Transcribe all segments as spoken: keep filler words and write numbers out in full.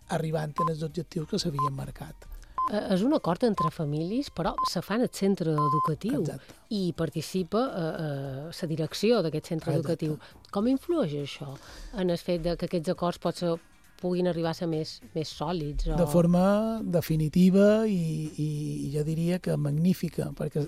arribant als objectius que s'havien marcat. És un acord entre famílies, però se fa en el centre educatiu. Exacte. I participa la direcció d'aquest centre Exacte. educatiu. Com influeix això en el fet de que aquests acords potser puguin arribar a ser més, més sòlids? O... De forma definitiva i, i, i jo diria que magnífica, perquè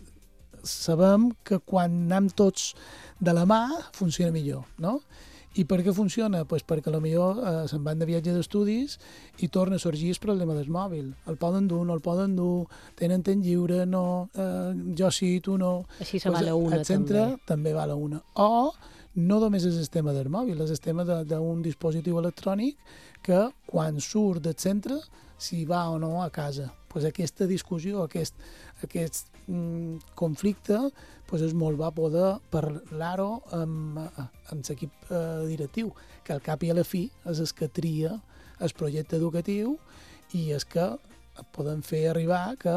sabem que quan anem tots de la mà funciona millor, no? I per què funciona? Pues perquè potser eh, se'n van de viatge d'estudis i torna a sorgir el problema del mòbil. El poden dur, no el poden dur, tenen temps lliure, no, eh, jo sí, tu no. Així se pues, va la una, el centre també. també va la una. O no només és el tema del mòbil, és el tema d'un dispositiu electrònic que quan surt del centre si va o no a casa. Pues aquesta discussió, aquest, aquest mm, conflicte pues és molt va poder parlar-ho amb, amb l'equip eh, directiu, que al cap i a la fi és el que tria el projecte educatiu i és que poden fer arribar que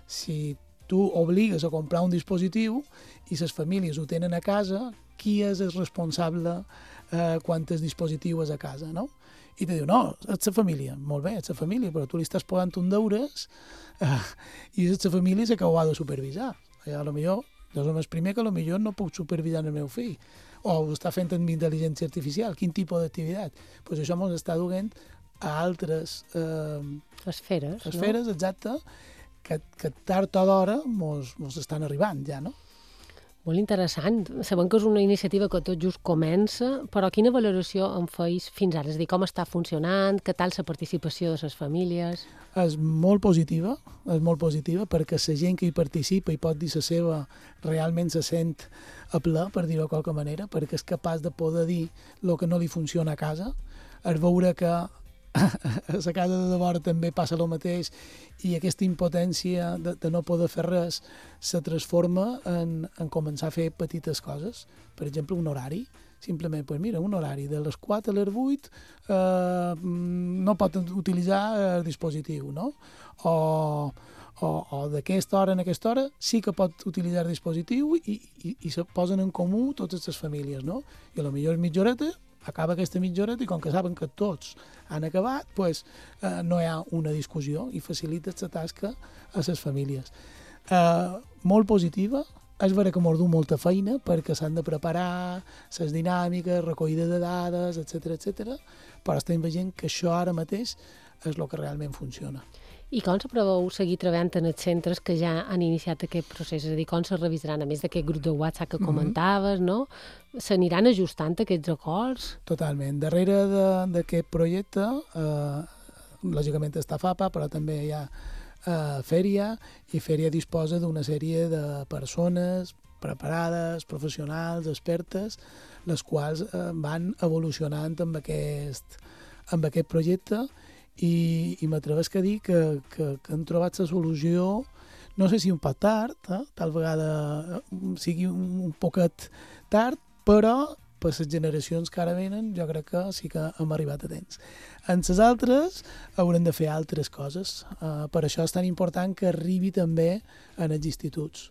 si tu obligues a comprar un dispositiu i les famílies ho tenen a casa, qui és el responsable eh, quan el dispositiu és a casa, no? I te diu, no, és la família. Molt bé, és la família, però tu li estàs posant un deures eh, i és la família que ho ha de supervisar. I a lo millor, jo som el primer que a lo millor no puc supervisar el meu fill. O ho està fent amb intel·ligència artificial. Quin tipus d'activitat? Doncs pues això ens està duent a altres eh, esferes, esferes, no? Exacte, que, que tard o d'hora ens estan arribant ja, no? Molt interessant. Sabem que és una iniciativa que tot just comença, però quina valoració en feis fins ara? És a dir, com està funcionant, què tal la participació de les famílies? És molt positiva, és molt positiva, perquè la gent que hi participa i pot dir la seva realment se sent a ple, per dir-ho de qualque manera, perquè és capaç de poder dir el que no li funciona a casa, és veure que a la casa de devora també passa el mateix i aquesta impotència de, de no poder fer res se transforma en, en començar a fer petites coses. Per exemple, un horari. Simplement, pues mira, un horari de les quatre a les vuit eh, no pot utilitzar el dispositiu, no? O, o, o d'aquesta hora en aquesta hora sí que pot utilitzar el dispositiu i, i, i se posen en comú totes les famílies, no? I a lo millor és mitja horeta, acaba aquesta mitja horeta i com que saben que tots han acabat, pues, eh, no hi ha una discussió i facilita la tasca a les famílies. Eh, molt positiva, és vera que mos du molta feina perquè s'han de preparar les dinàmiques, recollida de dades, etcètera, etcètera, però estem veient que això ara mateix és el que realment funciona. I com se preveu seguir treballant en els centres que ja han iniciat aquest procés? És a dir, com se revisaran, a més d'aquest grup de WhatsApp que comentaves, no? S'aniran ajustant aquests acords? Totalment. Darrere d'aquest projecte, eh, lògicament està FAPA, però també hi ha eh, Fèria, i Fèria disposa d'una sèrie de persones preparades, professionals, expertes, les quals eh, van evolucionant amb aquest, amb aquest projecte i, i m'atrevesc a dir que, que, que han trobat la solució, no sé si un poc tard, eh? Tal vegada sigui un, un poquet tard, però per les generacions que ara venen jo crec que sí que hem arribat a temps. En les altres haurem de fer altres coses, eh, per això és tan important que arribi també en els instituts.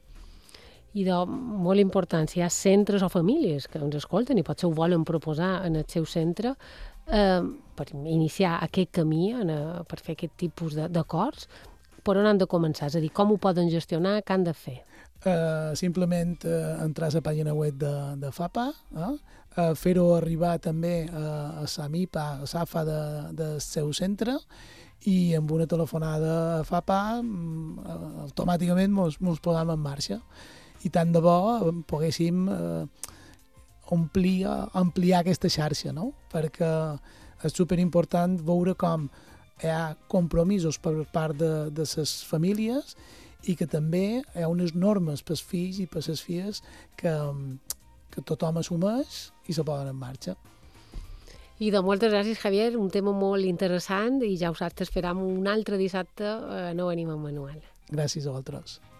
I de molt important, si hi ha centres o famílies que ens escolten i potser ho volen proposar en el seu centre, eh, per iniciar aquest camí, en, a, per fer aquest tipus d'acords, per on han de començar? És a dir, com ho poden gestionar, què han de fer? Uh, simplement uh, entrar a la pàgina web de, de FAPA, eh? uh, fer-ho arribar també uh, a la MIPA, a SAFA de, del seu centre, i amb una telefonada a FAPA uh, automàticament mos, mos posam en marxa. I tant de bo poguéssim uh, omplir, ampliar aquesta xarxa, no? Perquè és superimportant veure com hi ha compromisos per part de, de les famílies i que també hi ha unes normes pels fills i per les filles que, que tothom assumeix i se poden en marxa. I de moltes gràcies, Javier, un tema molt interessant i ja ho saps, t'esperam un altre dissabte a No Venim amb Manuel. Gràcies a vosaltres.